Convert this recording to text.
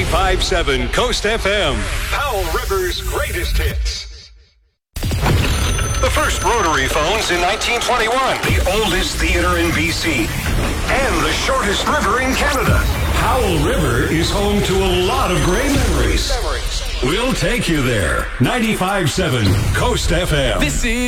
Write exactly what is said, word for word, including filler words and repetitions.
ninety-five point seven Coast F M. Powell River's greatest hits. The first rotary phones in nineteen twenty-one. The oldest theater in B C. And the shortest river in Canada. Powell River is home to a lot of great memories. We'll take you there. ninety-five point seven Coast F M. This is